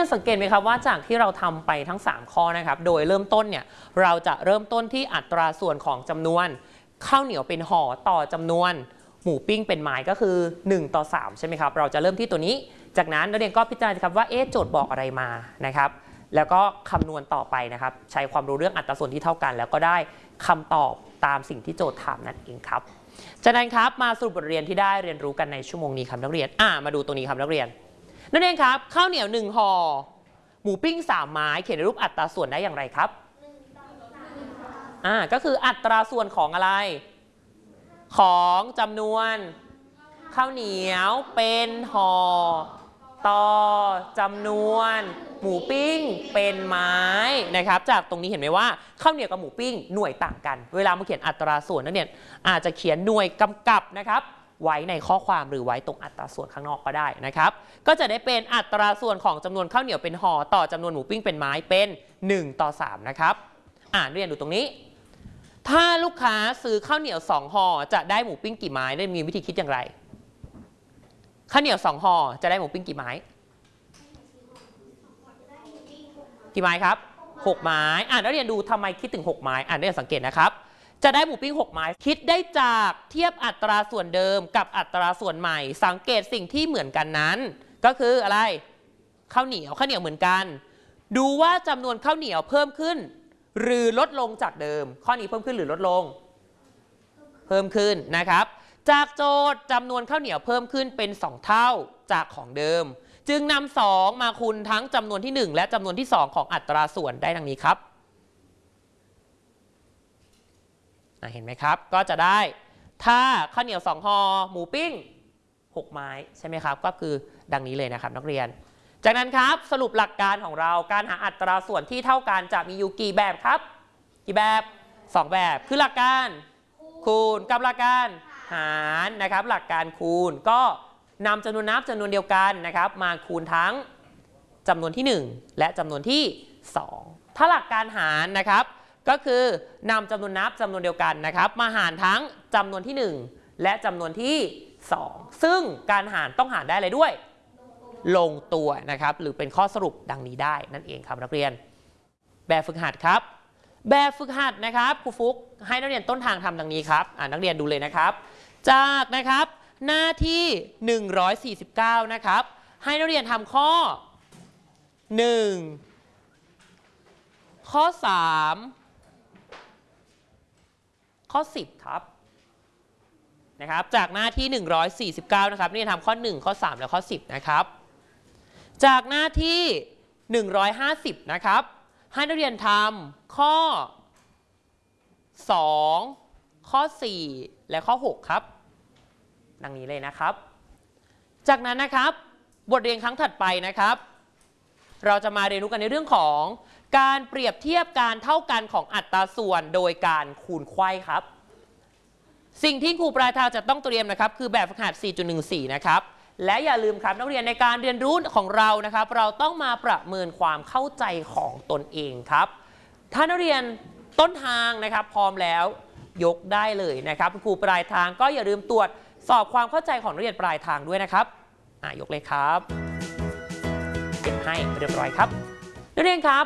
นสังเกตไหมครับว่าจากที่เราทำไปทั้ง3ข้อนะครับโดยเริ่มต้นเนี่ยเราจะเริ่มต้นที่อัตราส่วนของจำนวนข้าวเหนียวเป็นห่อต่อจำนวนหมูปิ้งเป็นไม้ก็คือ1 ต่อ 3ใช่ไหมครับเราจะเริ่มที่ตัวนี้จากนั้นนักเรียนก็พิจารณาครับว่าโจทย์บอกอะไรมานะครับแล้วก็คำนวณต่อไปนะครับใช้ความรู้เรื่องอัตราส่วนที่เท่ากันแล้วก็ได้คำตอบตามสิ่งที่โจทย์ถามนั่นเองครับจากนั้นครับมาสรุปบทเรียนที่ได้เรียนรู้กันในชั่วโมงนี้ครับนักเรียนมาดูตรงนี้ครับนักเรียนนั่นเองครับข้าวเหนียว1ห่อหมูปิ้ง3ไม้เขียนในรูปอัตราส่วนได้อย่างไรครับก็คืออัตราส่วนของอะไรของจำนวนข้าวเหนียวเป็นห่อต่อจำนวนหมูปิ้งเป็นไม้นะครับจากตรงนี้เห็นไหมว่าข้าวเหนียวกับหมูปิ้งหน่วยต่างกันเวลามาเขียนอัตราส่วนนั่นเนี่ยอาจจะเขียนหน่วยกำกับนะครับไว้ในข้อความหรือไว้ตรงอัตราส่วนข้างนอกก็ได้นะครับก็จะได้เป็นอัตราส่วนของจำนวนข้าวเหนียวเป็นห่อต่อจำนวนหมูปิ้งเป็นไม้เป็น1 ต่อ 3นะครับเรียนดูตรงนี้ถ้าลูกค้าซื้อข้าวเหนียว2ห่อจะได้หมูปิ้งกี่ไม้ได้มีวิธีคิดอย่างไรข้าวเหนียว2ห่อจะได้หมูปิ้งกี่ไม้กี่ไม้ครับ6ไม้นักเรียนดูทำไมคิดถึง6ไม้นักเรียนสังเกตนะครับจะได้หมูปิ้ง6ไม้คิดได้จากเทียบอัตราส่วนเดิมกับอัตราส่วนใหม่สังเกตสิ่งที่เหมือนกันนั้นก็คืออะไรข้าวเหนียวเหมือนกันดูว่าจำนวนข้าวเหนียวเพิ่มขึ้นหรือลดลงจากเดิมข้อนี้เพิ่มขึ้นหรือลดลงเพิ่มขึ้นนะครับจากโจทย์จำนวนข้าวเหนียวเพิ่มขึ้นเป็น2เท่าจากของเดิมจึงนำ2มาคูณทั้งจำนวนที่1และจำนวนที่2ของอัตราส่วนได้ดังนี้ครับเห็นไหมครับก็จะได้ถ้าข้าวเหนียว2ห่อหมูปิ้ง6ไม้ใช่ไหมครับก็คือดังนี้เลยนะครับนักเรียนจากนั้นครับสรุปหลักการของเราการหาอัตราส่วนที่เท่ากันจะมีอยู่กี่แบบครับกี่แบบ2แบบคือหลักการคูณกับหลักการหารนะครับหลักการคูณก็นำจำนวนนับจำนวนเดียวกันนะครับมาคูณทั้งจำนวนที่1และจำนวนที่2ถ้าหลักการหารนะครับก็คือนำจำนวนนับจำนวนเดียวกันนะครับมาหารทั้งจำนวนที่1และจำนวนที่2ซึ่งการหารต้องหารได้เลยด้วยลงตัวนะครับหรือเป็นข้อสรุปดังนี้ได้นั่นเองครับนักเรียนแบบฝึกหัดครับแบบฝึกหัดนะครับครูฟุกให้นักเรียนต้นทางทำดังนี้ครับนักเรียนดูเลยนะครับจากนะครับหน้าที่149นะครับให้นักเรียนทำข้อ1ข้อ3ข้อ10ครับนะครับจากหน้าที่149นะครับนี่ทำข้อ1ข้อ3และข้อ10นะครับจากหน้าที่150นะครับให้นักเรียนทำข้อ2ข้อ4และข้อ6ครับดังนี้เลยนะครับจากนั้นนะครับบทเรียนครั้งถัดไปนะครับเราจะมาเรียนรู้กันในเรื่องของการเปรียบเทียบการเท่ากันของอัตราส่วนโดยการคูณไขว้ครับสิ่งที่ครูปลายทางจะต้องเตรียมนะครับคือแบบฝึกหัด 4.14 นะครับและอย่าลืมครับนักเรียนในการเรียนรู้ของเรานะครับเราต้องมาประเมินความเข้าใจของตนเองครับถ้านักเรียนต้นทางนะครับพร้อมแล้วยกได้เลยนะครับครูปลายทางก็อย่าลืมตรวจสอบความเข้าใจของนักเรียนปลายทางด้วยนะครับยกเลยครับเก็บให้เรียบร้อยครับนักเรียนครับ